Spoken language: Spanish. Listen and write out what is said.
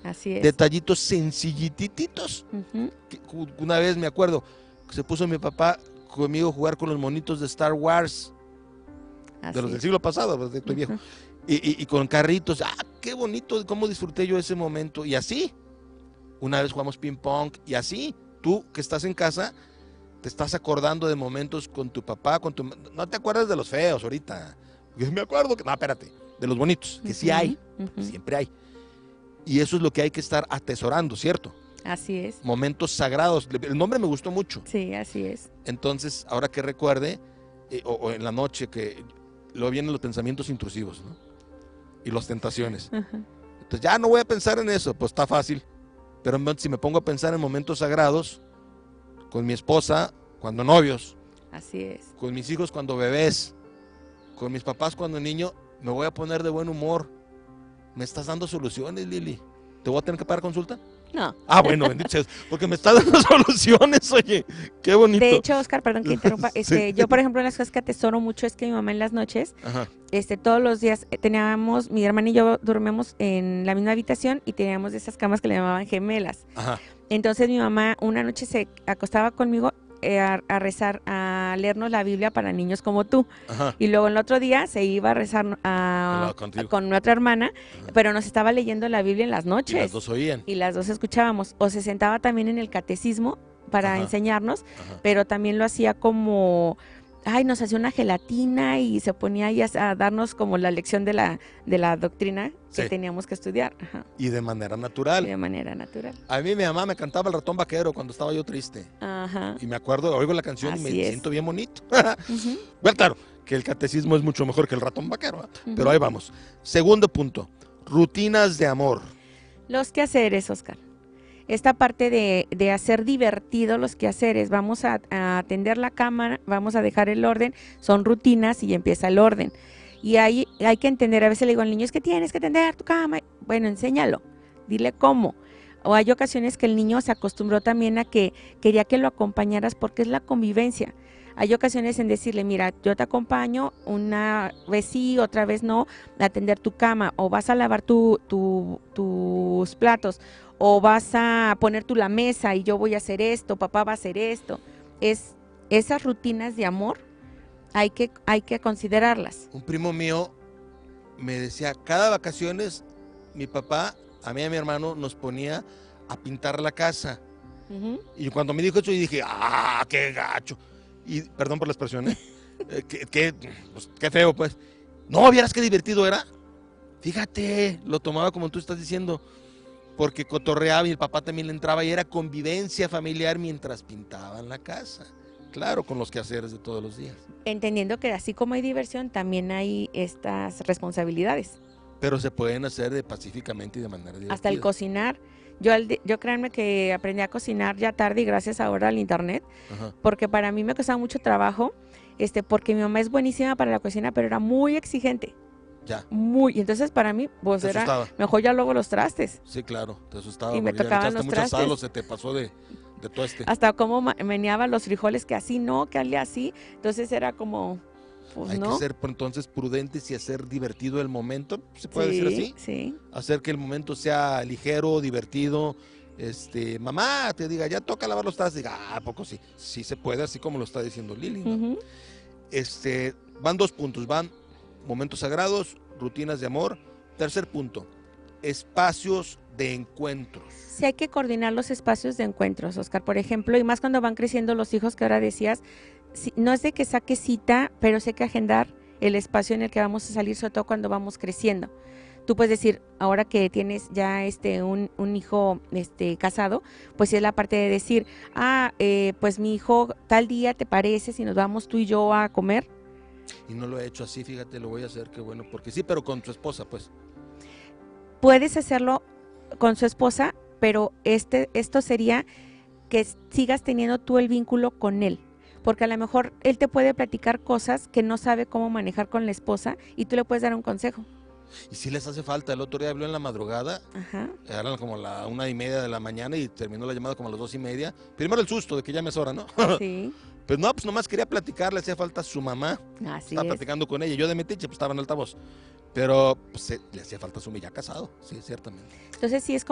Así es. Detallitos sencillititos. Ujú. Una vez me acuerdo, se puso mi papá conmigo a jugar con los monitos de Star Wars, de Así los del es. siglo pasado, pues, estoy viejo. Ujú. Y con carritos, qué bonito, cómo disfruté yo ese momento. Y así, una vez jugamos ping pong, y así, tú que estás en casa, te estás acordando de momentos con tu papá, no te acuerdas de los feos ahorita. Yo me acuerdo que, no, espérate, de los bonitos, que sí hay, Ujú. siempre hay. Y eso es lo que hay que estar atesorando, ¿cierto? Así es. Momentos sagrados. El nombre me gustó mucho. Sí, así es. Entonces, ahora que recuerde, o en la noche, que luego vienen los pensamientos intrusivos, ¿no? Y las tentaciones. Ajá. Entonces, ya no voy a pensar en eso, pues está fácil. Pero si me pongo a pensar en momentos sagrados, con mi esposa, cuando novios, Así es. con mis hijos cuando bebés, con mis papás cuando niño, me voy a poner de buen humor. Me estás dando soluciones, Lili. ¿Te voy a tener que pagar consulta? No. Bueno, bendito seas, porque me estás dando soluciones, oye, qué bonito. De hecho, Oscar, perdón que interrumpa, Sí. yo, por ejemplo, una de las cosas que atesoro mucho es que mi mamá en las noches, Ajá. todos los días teníamos, mi hermana y yo dormíamos en la misma habitación y teníamos esas camas que le llamaban gemelas. Ajá. Entonces mi mamá una noche se acostaba conmigo a rezar, a leernos la Biblia para niños como tú. Ajá. Y luego el otro día se iba a rezar Contigo. con otra hermana, Ajá. pero nos estaba leyendo la Biblia en las noches. Y las dos oían. Y las dos escuchábamos. O se sentaba también en el catecismo para Ajá. enseñarnos, Ajá. pero también lo hacía como, nos hacía una gelatina y se ponía ahí a darnos como la lección de la doctrina que Sí. teníamos que estudiar. Ajá. Y de manera natural. De manera natural. A mí mi mamá me cantaba el ratón vaquero cuando estaba yo triste. Ajá. Y me acuerdo, oigo la canción y Así me es. siento bien bonito. Ujú. Bueno, claro, que el catecismo es mucho mejor que el ratón vaquero, ¿eh? Ujú. Pero ahí vamos. Segundo punto, rutinas de amor. Los quehaceres, Oscar. Esta parte de hacer divertido los quehaceres. Vamos a atender la cama, vamos a dejar el orden, son rutinas y empieza el orden. Y ahí hay que entender, a veces le digo al niño, es que tienes que tender tu cama. Bueno, enséñalo, dile cómo. O hay ocasiones que el niño se acostumbró también a que quería que lo acompañaras porque es la convivencia. Hay ocasiones en decirle, mira, yo te acompaño, una vez sí, otra vez no, a atender tu cama, o vas a lavar tus platos, o vas a poner tú la mesa y yo voy a hacer esto, papá va a hacer esto. Esas rutinas de amor hay que considerarlas. Un primo mío me decía, cada vacaciones mi papá, a mí y a mi hermano, nos ponía a pintar la casa. Uh-huh. Y cuando me dijo eso, yo dije, qué gacho. Y perdón por la expresión, ¿eh? Qué feo, pues. No, vieras qué divertido era. Fíjate, lo tomaba como tú estás diciendo, porque cotorreaba y el papá también le entraba y era convivencia familiar mientras pintaban la casa. Claro, con los quehaceres de todos los días. Entendiendo que así como hay diversión, también hay estas responsabilidades. Pero se pueden hacer pacíficamente y de manera divertida. Hasta el cocinar. Yo créanme que aprendí a cocinar ya tarde y gracias ahora al internet. Ajá. Porque para mí me costaba mucho trabajo, porque mi mamá es buenísima para la cocina, pero era muy exigente. Ya. Y entonces para mí, pues Te era asustaba. mejor ya luego los trastes. Sí, claro, te asustaba. Y me porque tocaban ya le los echaste mucha trastes. sal o se te pasó de tueste. Hasta cómo meneaba los frijoles, que así no, que hazle así. Entonces era como, pues Hay no. que ser entonces prudentes y hacer divertido el momento, ¿se puede decir así? Sí. Hacer que el momento sea ligero, divertido. Mamá te diga, ya toca lavar los trastes, diga, ¿a poco sí? Sí se puede, así como lo está diciendo Lili, ¿no? Uh-huh. Van 2 puntos, van momentos sagrados, rutinas de amor. Tercer punto, espacios de encuentros. Sí, hay que coordinar los espacios de encuentros, Oscar, por ejemplo, y más cuando van creciendo los hijos, que ahora decías, no es de que saque cita, pero sí hay que agendar el espacio en el que vamos a salir, sobre todo cuando vamos creciendo. Tú puedes decir, ahora que tienes ya un hijo casado, pues es la parte de decir, pues mi hijo tal día, ¿te parece si nos vamos tú y yo a comer? Y no lo he hecho así, fíjate, lo voy a hacer, qué bueno, porque sí, pero con tu esposa, pues. Puedes hacerlo con su esposa, pero esto sería que sigas teniendo tú el vínculo con él, porque a lo mejor él te puede platicar cosas que no sabe cómo manejar con la esposa y tú le puedes dar un consejo. Y si les hace falta, el otro día habló en la madrugada, Ajá. eran como la 1:30 de la mañana y terminó la llamada como a las 2:30. Primero el susto de que ya me es hora, ¿no? Sí. Pues no, pues nomás quería platicar, le hacía falta su mamá. Así Estaba es. platicando con ella, yo de metiche, pues estaba en altavoz. Pero pues, le hacía falta su mamá, ya casado, sí, ciertamente. Entonces sí es